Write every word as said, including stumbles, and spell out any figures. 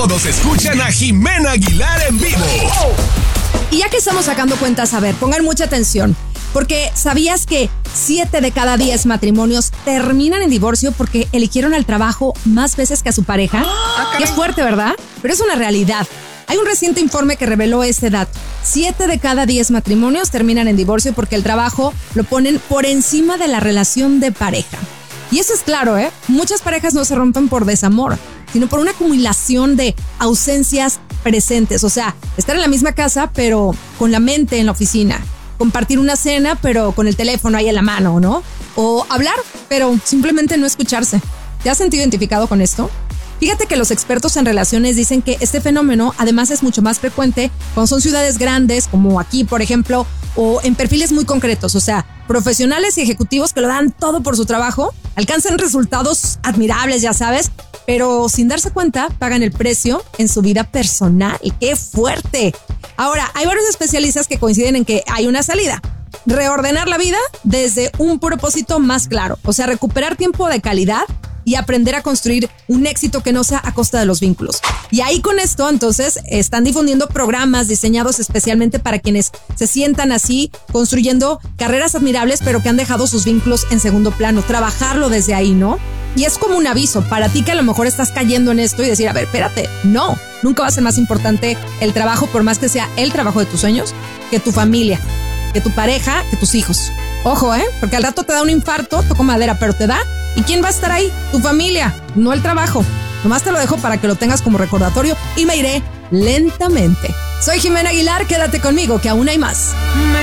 todos escuchan a Jimena Aguilar en vivo. Y ya que estamos sacando cuentas, a ver, pongan mucha atención. Porque ¿sabías que siete de cada diez matrimonios terminan en divorcio porque eligieron al trabajo más veces que a su pareja? Qué es fuerte, ¿verdad? Pero es una realidad. Hay un reciente informe que reveló este dato. Siete de cada diez matrimonios terminan en divorcio porque el trabajo lo ponen por encima de la relación de pareja. Y eso es claro, ¿eh? Muchas parejas no se rompen por desamor, sino por una acumulación de ausencias presentes. O sea, estar en la misma casa, pero con la mente en la oficina. Compartir una cena, pero con el teléfono ahí en la mano, ¿no? O hablar, pero simplemente no escucharse. ¿Te has sentido identificado con esto? Fíjate que los expertos en relaciones dicen que este fenómeno además es mucho más frecuente cuando son ciudades grandes, como aquí, por ejemplo, o en perfiles muy concretos, o sea, profesionales y ejecutivos que lo dan todo por su trabajo, alcanzan resultados admirables, ya sabes, pero sin darse cuenta pagan el precio en su vida personal. ¡Qué fuerte! Ahora, hay varios especialistas que coinciden en que hay una salida. Reordenar la vida desde un propósito más claro, o sea, recuperar tiempo de calidad y aprender a construir un éxito que no sea a costa de los vínculos. Y ahí con esto, entonces, están difundiendo programas diseñados especialmente para quienes se sientan así, construyendo carreras admirables, pero que han dejado sus vínculos en segundo plano. Trabajarlo desde ahí, ¿no? Y es como un aviso para ti que a lo mejor estás cayendo en esto y decir, a ver, espérate, no, nunca va a ser más importante el trabajo, por más que sea el trabajo de tus sueños, que tu familia, que tu pareja, que tus hijos. Ojo, ¿eh? Porque al rato te da un infarto, toco madera, pero te da. ¿Y quién va a estar ahí? Tu familia, no el trabajo. Nomás te lo dejo para que lo tengas como recordatorio y me iré lentamente. Soy Jimena Aguilar, quédate conmigo que aún hay más.